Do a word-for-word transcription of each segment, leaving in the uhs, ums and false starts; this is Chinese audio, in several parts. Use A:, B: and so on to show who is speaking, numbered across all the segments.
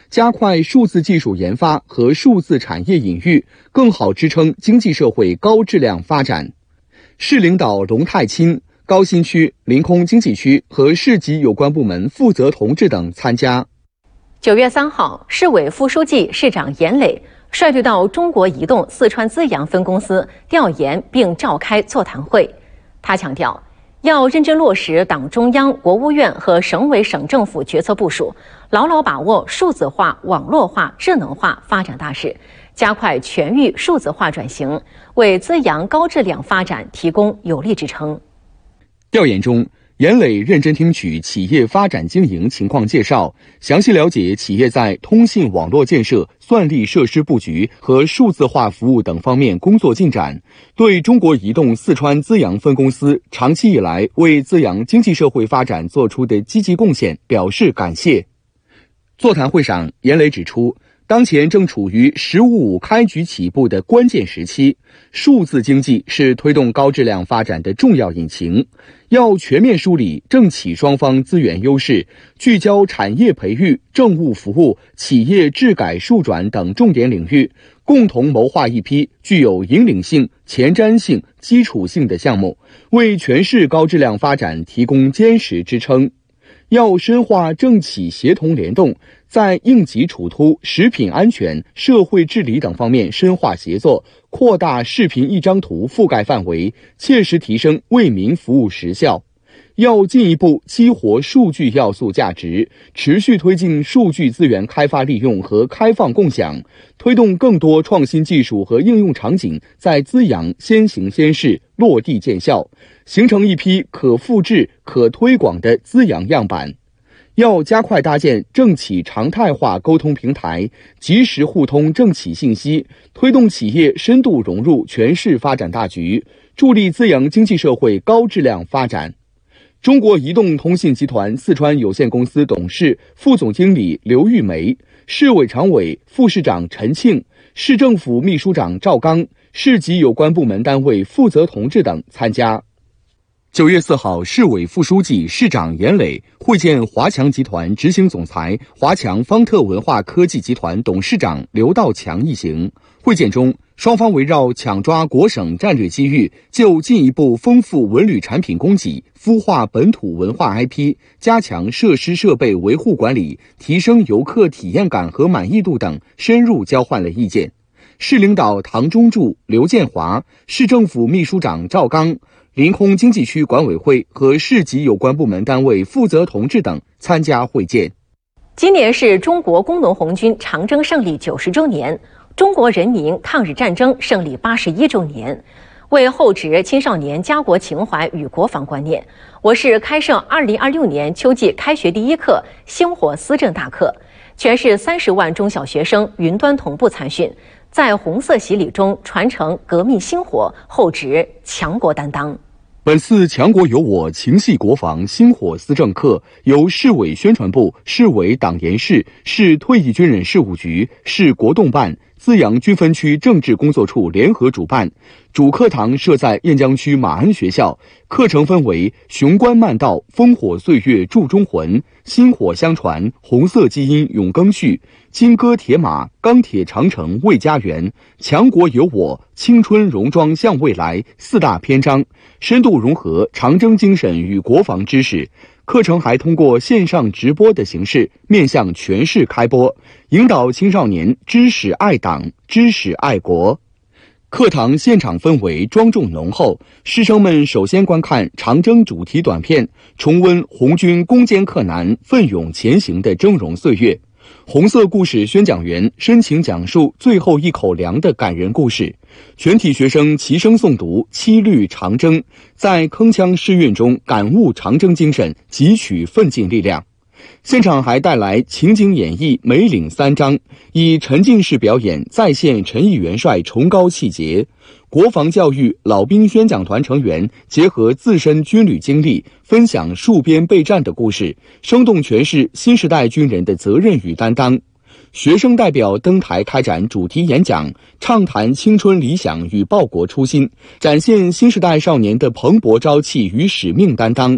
A: 加快数字技术研发和数字产业引育，更好支撑经济社会高质量发展。市领导龙泰钦、高新区、临空经济区和市级有关部门负责同志等参加。
B: 九月三号，市委副书记、市长严磊率队到中国移动四川资阳分公司调研并召开座谈会。他强调，要认真落实党中央、国务院和省委省政府决策部署，牢牢把握数字化、网络化、智能化发展大势，加快全域数字化转型，为资阳高质量发展提供有力支撑。
A: 调研中，严磊认真听取企业发展经营情况介绍，详细了解企业在通信网络建设、算力设施布局和数字化服务等方面工作进展，对中国移动四川资阳分公司长期以来为资阳经济社会发展做出的积极贡献表示感谢。座谈会上，严磊指出，当前正处于“十五五”开局起步的关键时期，数字经济是推动高质量发展的重要引擎。要全面梳理政企双方资源优势，聚焦产业培育、政务服务、企业治改数转等重点领域，共同谋划一批具有引领性、前瞻性、基础性的项目，为全市高质量发展提供坚实支撑。要深化政企协同联动，在应急处突、食品安全、社会治理等方面深化协作，扩大视频一张图覆盖范围，切实提升为民服务实效。要进一步激活数据要素价值，持续推进数据资源开发利用和开放共享，推动更多创新技术和应用场景在资阳先行先试，落地见效，形成一批可复制、可推广的资阳样板。要加快搭建政企常态化沟通平台，及时互通政企信息，推动企业深度融入全市发展大局，助力资阳经济社会高质量发展。中国移动通信集团四川有限公司董事、副总经理刘玉梅、市委常委、副市长陈庆、市政府秘书长赵刚、市级有关部门单位负责同志等参加。九月四号，市委副书记、市长严磊会见华强集团执行总裁、华强方特文化科技集团董事长刘道强一行。会见中，双方围绕抢抓国省战略机遇，就进一步丰富文旅产品供给、孵化本土文化 I P、加强设施设备维护管理、提升游客体验感和满意度等深入交换了意见。市领导唐中柱、刘建华，市政府秘书长赵刚，临空经济区管委会和市级有关部门单位负责同志等参加会见。
B: 今年是中国工农红军长征胜利九十周年，中国人民抗日战争胜利八十一周年。为厚植青少年家国情怀与国防观念，我市开设二零二六年秋季开学第一课星火思政大课，全市三十万中小学生云端同步参训，在红色洗礼中传承革命星火，厚植强国担当。
A: 本次强国有我情系国防星火思政课由市委宣传部、市委党研室、市退役军人事务局、市国动办、资阳军分区政治工作处联合主办，主课堂设在雁江区马鞍学校。课程分为雄关漫道、烽火岁月铸中魂、薪火相传、红色基因永更续、金戈铁马、钢铁长城为家园、强国有我、青春戎装向未来四大篇章，深度融合长征精神与国防知识。课程还通过线上直播的形式面向全市开播，引导青少年知识爱党、知识爱国。课堂现场氛围庄重浓厚，师生们首先观看长征主题短片，重温红军攻坚克难、奋勇前行的峥嵘岁月。红色故事宣讲员深情讲述最后一口粮的感人故事，全体学生齐声诵读七律长征，在铿锵诗韵中感悟长征精神，汲取奋进力量。现场还带来情景演绎梅岭三章，以沉浸式表演再现陈毅元帅崇高气节。国防教育老兵宣讲团成员结合自身军旅经历，分享戍边备战的故事，生动诠释新时代军人的责任与担当。学生代表登台开展主题演讲，畅谈青春理想与报国初心，展现新时代少年的蓬勃朝气与使命担当。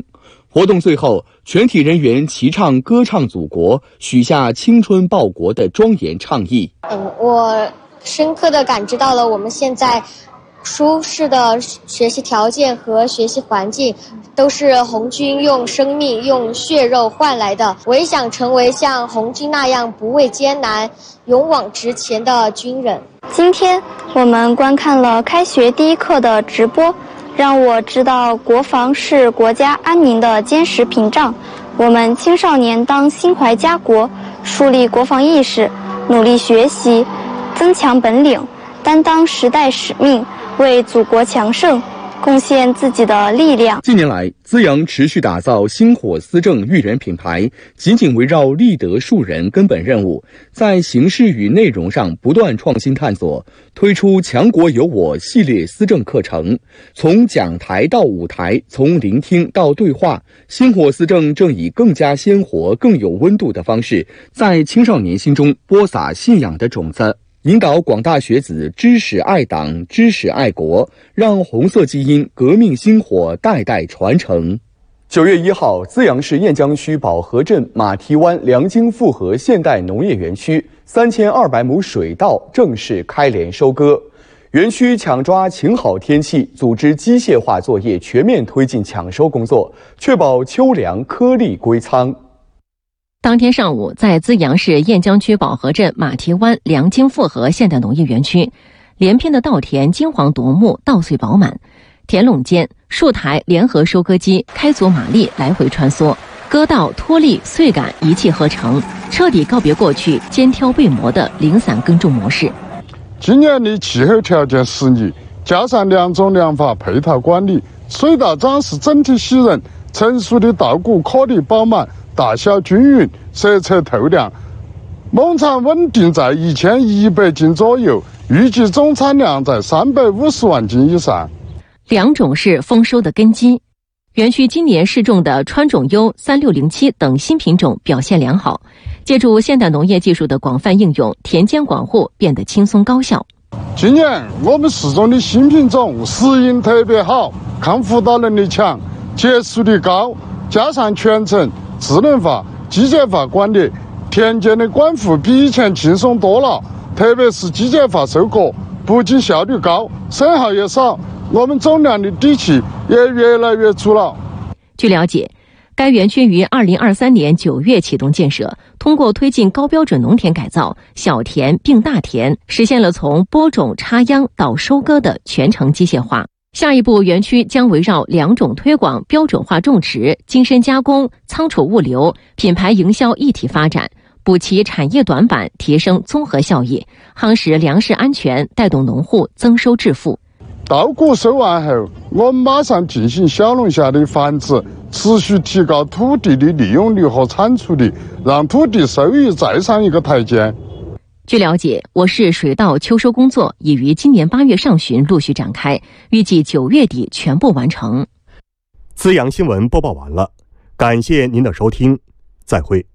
A: 活动最后，全体人员齐唱歌唱祖国，许下青春报国的庄严倡议。
C: 嗯，我深刻地感知到了我们现在舒适的学习条件和学习环境都是红军用生命用血肉换来的。我也想成为像红军那样不畏艰难勇往直前的军人。
D: 今天我们观看了开学第一课的直播，让我知道国防是国家安宁的坚实屏障。我们青少年当心怀家国，树立国防意识，努力学习，增强本领，担当时代使命，为祖国强盛贡献自己的力量。
A: 近年来，资阳持续打造薪火思政育人品牌，紧紧围绕立德树人根本任务，在形式与内容上不断创新探索，推出强国有我系列思政课程。从讲台到舞台，从聆听到对话，薪火思政正以更加鲜活、更有温度的方式，在青少年心中播撒信仰的种子，引导广大学子知识爱党、知识爱国，让红色基因革命薪火代代传承。九月一号，资阳市雁江区保和镇马蹄湾良经复合现代农业园区三千二百亩水稻正式开镰收割。园区抢抓晴好天气，组织机械化作业，全面推进抢收工作，确保秋粮颗粒归仓。
B: 当天上午，在资阳市雁江区保和镇马蹄湾良经复合现代农业园区，连片的稻田金黄夺目，稻穗饱满，田垄间数台联合收割机开足马力来回穿梭，割稻脱粒穗秆一气呵成，彻底告别过去肩挑背磨的零散耕种模式。
E: 今年的气候条件适宜，加上两种良法配套管理，水稻长势整体喜人，成熟的稻谷颗粒饱满，大小均匀，色泽透亮，亩产稳定在一千一百斤左右，预计总产量在三百五十万斤以上。
B: 良种是丰收的根基，园区今年试种的川种优三六零七等新品种表现良好，借助现代农业技术的广泛应用，田间管护变得轻松高效。
E: 今年我们试种的新品种适应特别好，抗腐倒能力强，结束率高，加上全程智能化、机械化管理，田间的管护比以前轻松多了。特别是机械化收割，不仅效率高，损耗也少，我们总量的底气也越来越足了。
B: 据了解，该园区于二零二三年九月启动建设，通过推进高标准农田改造，小田并大田，实现了从播种、插秧到收割的全程机械化。下一步，园区将围绕良种推广、标准化种植、精深加工、仓储物流、品牌营销一体发展，补齐产业短板，提升综合效益，夯实粮食安全，带动农户增收致富。
E: 稻谷收完后，我们马上进行小龙虾的繁殖，持续提高土地的利用率和产出率，让土地收益再上一个台阶。
B: 据了解，我市水稻秋收工作已于今年八月上旬陆续展开，预计九月底全部完成。
F: 资阳新闻播报完了，感谢您的收听，再会。